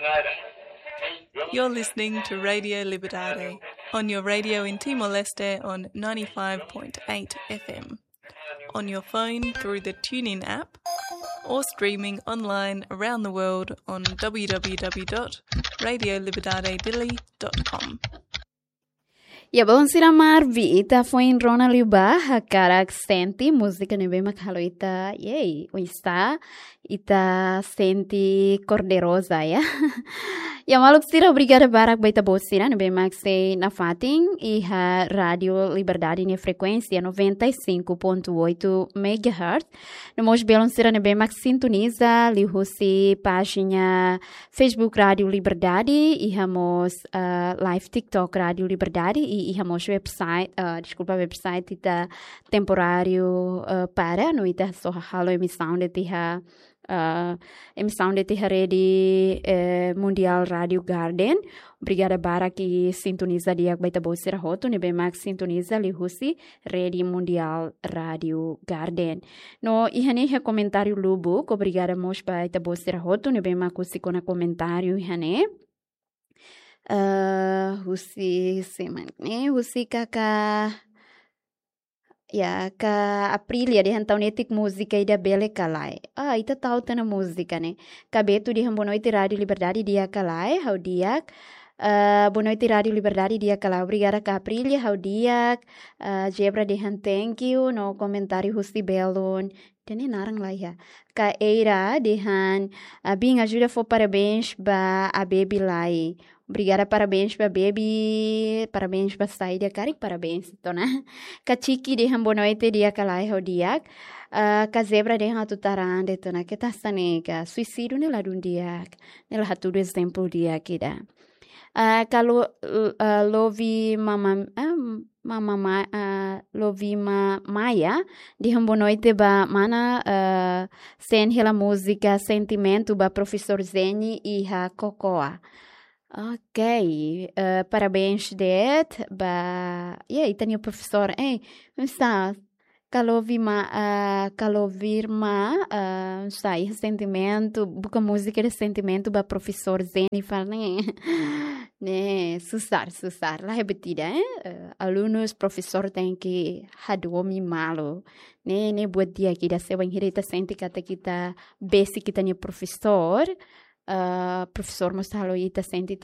You're listening to Radio Liberdade on your radio in Timor-Leste on 95.8 FM, on your phone through the TuneIn app, or streaming online around the world on www.radioliberdadedili.com. Ya bom siramar vi ita foi em Rona Liuba karak senti música nebe makhalo ita yei uista ita senti corderosa ya. Ya maluk sira obrigada barak baita bosira nebe maxei na fating iha Radio Liberdade ne frequência 95.8 MHz. Nemos belon sira nebe max sintoniza li husi página Facebook Radio Liberdade iha mos live TikTok Radio Liberdade e ihamos website, website ita temporário para no ita so halo emissão de tiha rede mundial Radio Garden. Obrigada para que sintoniza dia baita bosira hoto ne bem max sintoniza li husi rede mundial Radio Garden. No ihane ha comentário lubu, obrigada mos baita bosira hoto ne bem max kona comentário ihane. Husi kaka ya ka Aprilia de hantau netik música ida bele kalai. Ita tahu tana música ne. Kabetu di hambonoite Radio Liberdade dia kalai, hau diak. Bonoite Radio Liberdade dia kalai. Obrigada ka Aprilia, hau diak. Jebra de han thank you no comentário husi belon. Tene narang lá ya. Ka Eira de han bing ajuda for parabéns ba a baby lai. Obrigada, parabéns para baby, parabéns para saída, carik parabéns, então, né? Kachiki de boa noite dia kalai ho dia, kazebra de hatutarande, então, né? Que tá sanega, suicídio nela dia, nela hatu exemplo dia kita. Kalau lovi lovi Maya de boa noite ba mana sen hela música sentimento ba professor Zeni e a Cocoa. Ok, parabéns det, e tem o professor, está, calovir sai sentimento, buca música de sentimento, ba professor Zeni fala, né, susar, lá repetida, alunos, professor tem que hadomi malo, né, buat dia kita sewan hirita senti kata kita basic kita ni professor, professor mostalo ita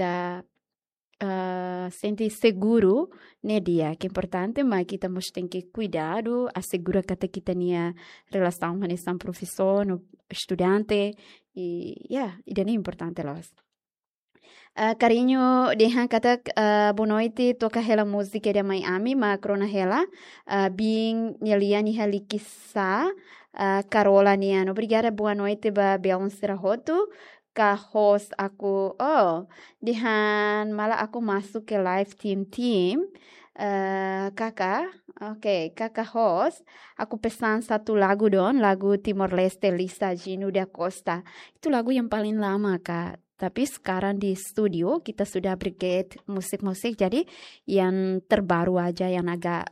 senti seguro né dia que é importante mas kita mos tem que cuidado assegura que kita nia relação com esse professor no estudante e isso é importante los carinho dehan kata boa noite toca hela música de Miami macrona hela bing nyaliani halikisa Carola niano obrigada boa noite ba Belon Serahoto ka host aku dihan malah aku masuk ke live team kakak host aku pesan satu lagu lagu Timor Leste Lisa Ginu da Costa itu lagu yang paling lama kak tapi sekarang di studio kita sudah brigade musik-musik jadi yang terbaru aja yang agak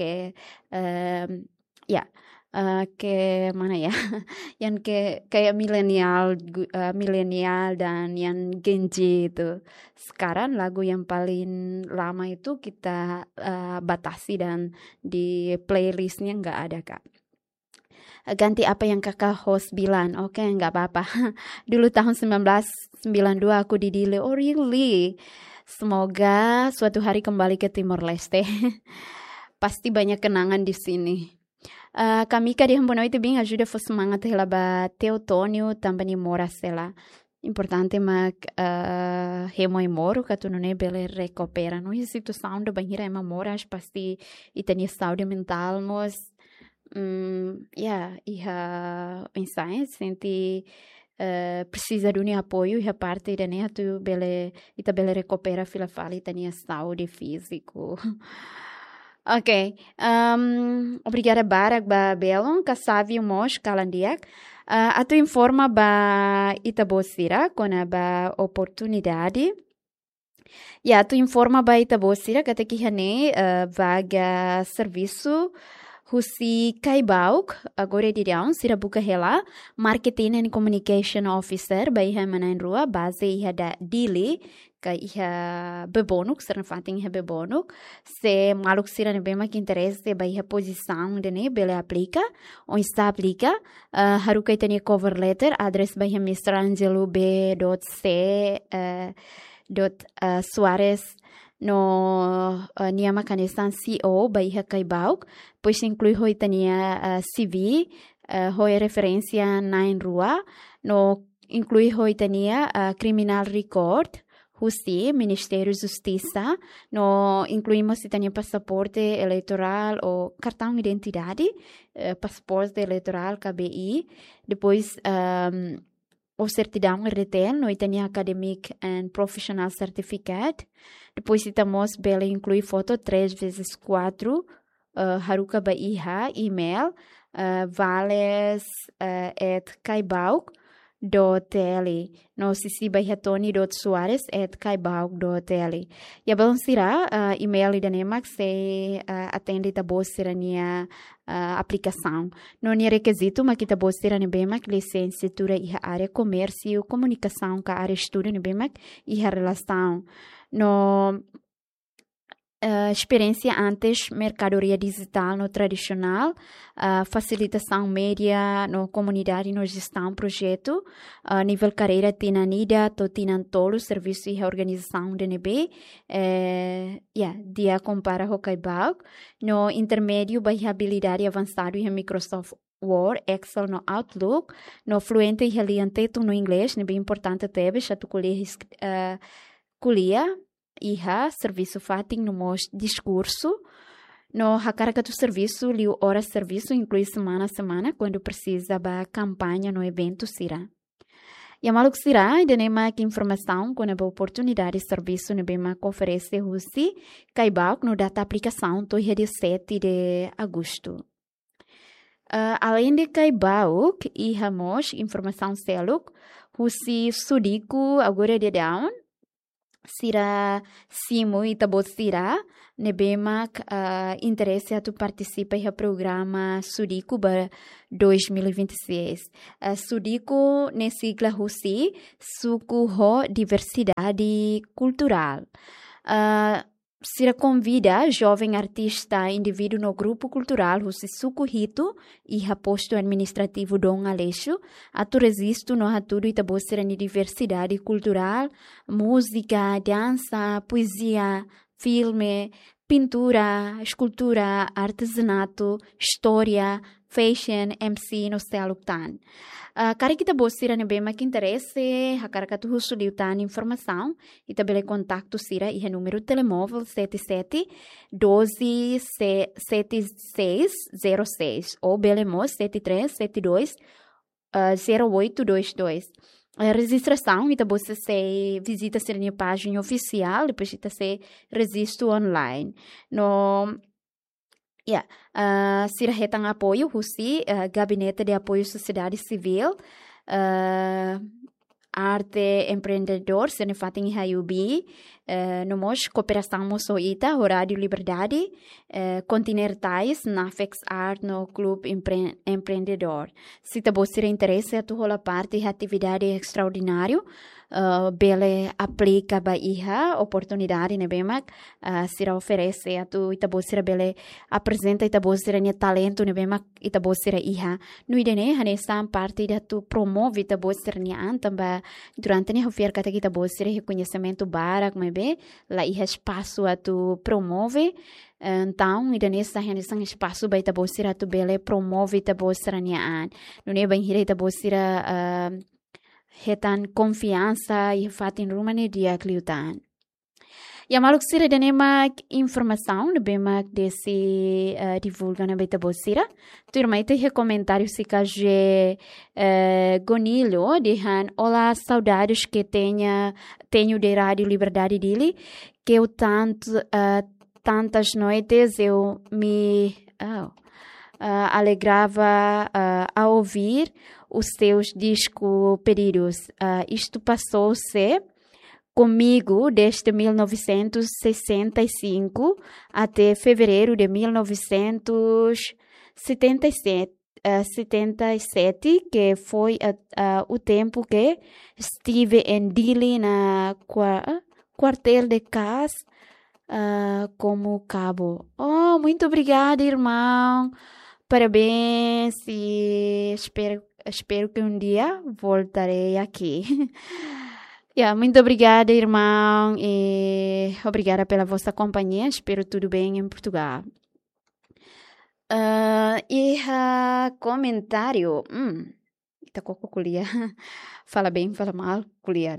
ke mana ya yang kayak milenial dan yang Gen Z itu sekarang lagu yang paling lama itu kita batasi dan di playlistnya nggak ada kak ganti apa yang kakak host bilang oke nggak apa-apa dulu tahun 1992 aku di delay really semoga suatu hari kembali ke Timor Leste pasti banyak kenangan di sini. Kami di Hambono itu bing ajuda for semangat hela ba Teotônio também mora sela. Importante mak hemoi moro katuno ne bele recupera. No situação da banheira ema moras pasti itania saúde mental mos iha insai senti precisa de um apoio e a parte da né tu bele recupera fila fala itania saúde físico. Ok, obrigada barak ba belon kasavi mos kalandiak. Atu informa ba Itabosira kona ba oportunidade. Atu informa ba Itabosira kata ki hane vaga serviço Husi Kaibauk, agora dirão, sira buka hela, Marketing and Communication Officer, baiha manan rua, base iha da Dili, ka iha bebonuk, serna fating iha bebonuk, se maluk sira ne bema que interesse baiha posição dene, bele aplica, ou está aplica, haruka itania cover letter, address baiha Mr. Angelo B.C. Suarez, no Niama Kanestan CEO baiha Kaibauk, pois inclui hoitania CV, hoi referência na rua, no inclui hoitania criminal record, Husi, Ministério da Justiça, no incluímos itania passaporte eleitoral ou cartão de identidade, passaporte eleitoral KBI, depois o certidão RTL, no itania Academic and Professional Certificate, depois itamos bela inclui foto 3x4, Haruka Baiha, email, vales@kaibauk.tl, no sisi Baiha Tony.Suarez@kaibauk.tl. Ya bom será email da nemak se atende ta boa serania aplicação. Não é requisito, mas que ta boa serania bemak licenciatura e área comércio, comunicação, ka área estudo ne bemak e relação. No experiência antes mercadoria digital no tradicional, facilitação média no comunidade no gestão projeto, nível carreira tinanida to tinantolo serviço e organização DNB, dia compara Kaibauk, no intermédio by habilidade avançado e Microsoft Word, Excel no Outlook, no fluente e reliante no inglês, é bem importante também, já tu colher iha serviço fating no mos discurso no hakaraka do serviço liu horas serviço inclui semana a semana quando precisa ba campanha no evento sira. E a maluk sira e denema que informação quando a oportunidade de serviço no bema oferece Husi Kaibauk no data aplicação to dia 7 de agosto. Além de Kaibauk e Hamos informação seluk Husi Sudiku agora de down sira simu itabot sira nebemak interesse a tu participa no programa Sudiku 2026. Sudiku ne sigla Husi Suku Ho Diversidade Cultural. Sira convida jovem artista indivíduo no grupo cultural Husi Suku Hito e posto administrativo Dom Aleixo a tu resisto no haturo itabo sira ni diversidade cultural, música, dança, poesia, filme, pintura, escultura, artesanato, história, fashion, MC no Seluktan. Kari kita bosira ne bema que interesse, hakara katu husu liutan informação, e tabele contato sira e número telemóvel 77 12 7606 ou belemo 73 72 0822. A registração, então você se visita a minha página oficial, depois você se registra online. No sira retang apoio, Husi, Gabinete de Apoio à Sociedade Civil, Arte Empreendedor, se não fatem Hayubi, nomos Cooperação Moçoita, Horário Liberdade, Continentais, Nafex Art no Clube Empreendedor. Se você interesse, tu rola parte de atividade extraordinária, bele aplica ba iha oportunidade ne bemak sira oferece a tu itabosira bele apresenta itabosira ne talento ne bemak itabosira iha no idene hanesa parte da tu promove itabosira ne antamba durante ne oferta que itabosira reconhecimento bara como be la iha espaço a tu promove. Então, nessa reunião espaço para itabosira tu bele promove itabosira ne an no ne bem hira itabosira hetan confiança e fatin rumane dia kliutan. E a maluk sira denema informação de bema desse divulga na beta bosira. Tu irmã tem comentário se caje Gonilho de han olá saudades que tenho de Rádio Liberdade dele que eu tantas noites eu me alegrava a ouvir os teus discos pedidos. Isto passou-se comigo desde 1965 até fevereiro de 1970. 77, que foi o tempo que estive em Dili na quartel de Cas como cabo. Oh, muito obrigada, irmão. Parabéns e espero que um dia voltarei aqui. Muito obrigada, irmão, e obrigada pela vossa companhia. Espero tudo bem em Portugal. Comentário. Ita koko kuliah. Fala bem, fala mal, kuliah.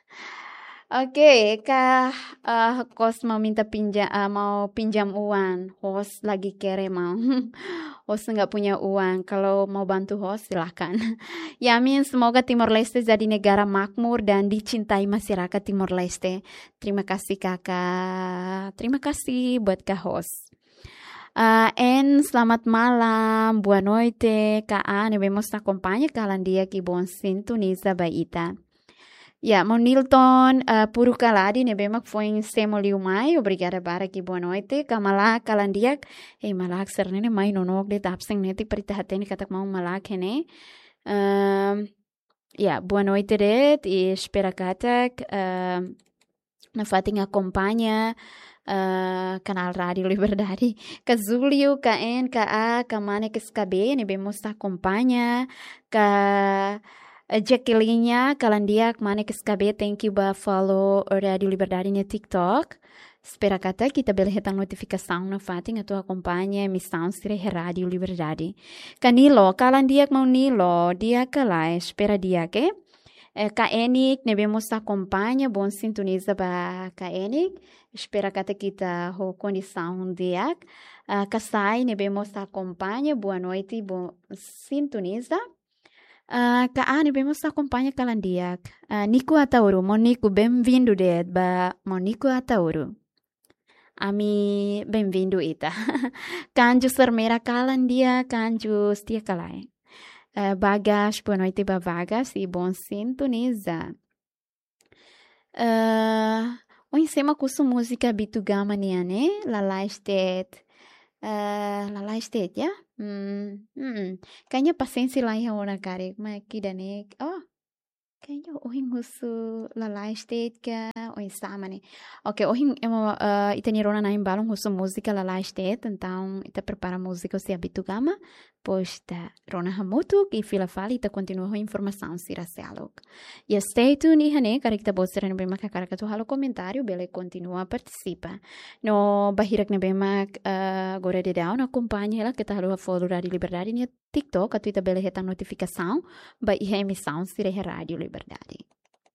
Oke, Kos mau minta mau pinjam uang. Host lagi kere mau. Host nggak punya uang. Kalau mau bantu host silahkan. Yamin, semoga Timor Leste jadi negara makmur dan dicintai masyarakat Timor Leste. Terima kasih kakak. Terima kasih buat kak host. Selamat malam, boa noite, Kak Anne, vemos na acompanha Calandia que bom sintoniza baita. Monilton, puro caladi, ne bema foi em Semoliu Mai, obrigada para que boa noite, Kamalak, Calandiak, malak sernene mai nonog de tapseng neti peritahatene katak mau malak hene. Boa noite red, e espera katak, na fating acompanha, canal Rádio Liberdade, ka Zulio, ka N, ka A, ka Manek SKB, ne bemos ta acompanha, ka Jacqueline, Kalandiak, Manek SKB, thank you ba follow Rádio Liberdade no TikTok. Espera kata kita boleh hetang notificação na fating atau acompanha missão sire Rádio Liberdade. Kanilo, Kalandiak mau Nilo, dia kalai, espera dia ke? Ka Enik, ne bemos ta acompanha, bom sintoniza ba ka Enik. Espera kata kita ho condição diak. Kasai, ne bemos ta acompanha, boa noite, bom sintoniza. Kak Ani, vemos acompanha Calandiak. Nico Atauru, Monico, bem-vindo ba Monico Atauru. Ami, bem-vindo ita. Kanju Sermera Calandia, Kanju Stia Kalai. Bagas, boa noite ba Bagas e bom sintoniza. O ensema curso música bitugama niane, Lala Estet. Lala Estet, ya? Kayaknya pasensi lah ya orang karek makidanek. Kayaknya ohing husu lalai state ka ohing sama nih. Oke, ohing itani rona naim balong husu música lalai state, então ita prepara música se habitu gama, pois ta rona hamutu e fila fali ita continua a informação sira selok. E stay tuned hane karek ta bosera no bema kakaraka tu halo comentário bele continua participa. No bahirak ne bema agora de down acompanha ela que ta halo follow Rádio Liberdade no TikTok, atu ita bele hetang notificação ba emissão sira Rádio Liberdade.